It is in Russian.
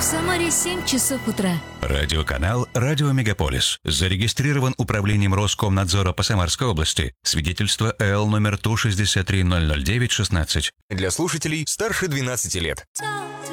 Самаре 7 часов утра. Радиоканал «Радио Мегаполис». Зарегистрирован Управлением Роскомнадзора по Самарской области. Свидетельство ЭЛ номер 163 009 16. Для слушателей старше 12 лет.